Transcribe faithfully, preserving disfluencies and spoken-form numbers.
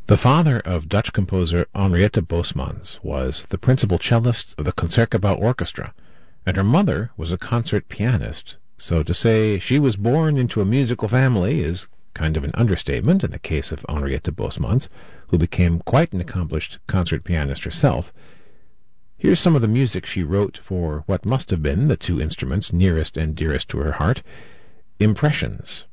The father of Dutch composer Henriette Bosmans was the principal cellist of the Concertgebouw Orchestra, and her mother was a concert pianist, so to say she was born into a musical family is kind of an understatement in the case of Henriette Bosmans, who became quite an accomplished concert pianist herself. Here's some of the music she wrote for what must have been the two instruments nearest and dearest to her heart, Impressions.